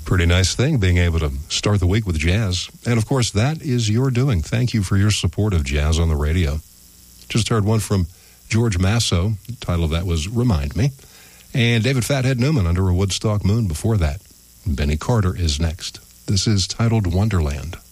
Pretty nice thing being able to start the week with jazz. And, of course, that is your doing. Thank you for your support of Jazz on the Radio. Just heard one from George Masso. The title of that was Remind Me. And David Fathead Newman, Under a Woodstock Moon before that. Benny Carter is next. This is titled Wonderland.